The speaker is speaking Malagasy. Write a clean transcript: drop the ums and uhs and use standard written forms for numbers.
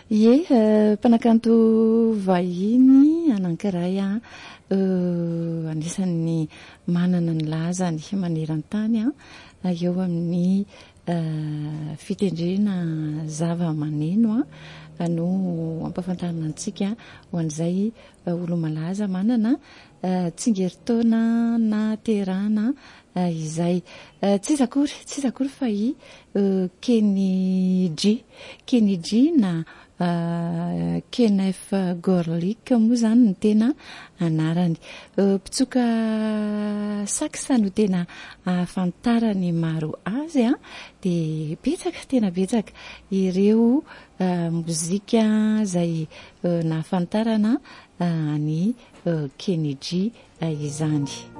Ie, mpanakanto vahiny anankiray anisan'ny manana ny lazany maneran-tany eo amin'ny fitendrena zava-maneno no ampafantarina antsika ho an'izay olo-malaza manana tsingeritaona na terana izay tsy izakory fa Kenny G na Kenneth Gorlick moa zany ny tena anarany. Mpitsoka saksa no tena ahafantarany maro azy dia tena betsaka ireo mozika izay nahafantarana ny Kenny G izany.